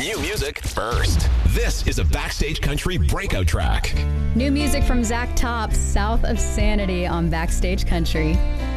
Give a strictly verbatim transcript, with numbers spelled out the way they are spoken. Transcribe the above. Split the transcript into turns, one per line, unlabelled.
New music first. This is a Backstage Country breakout track.
New music from Zach Top, South of Sanity on Backstage Country.